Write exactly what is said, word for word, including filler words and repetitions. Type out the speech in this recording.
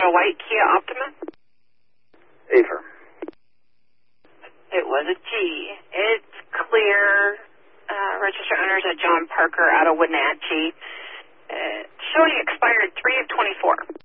a white Kia Optima? Affirm. It was a G. It's clear. Uh, registered owners at John Parker out of Wenatchee. Uh, showing expired three of twenty-four.